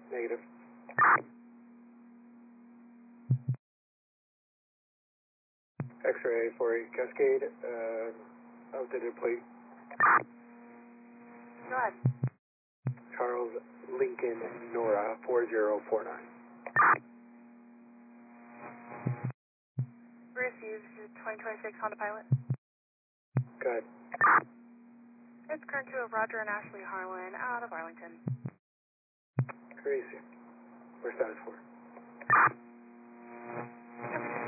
Negative. X-ray for a Cascade, outdated plate. Go ahead. Charles Lincoln Nora 4049. Received 2026 Honda Pilot. Go ahead. It's current to a Roger and Ashley Harlan out of Arlington. Crazy. Where's status for? Temperature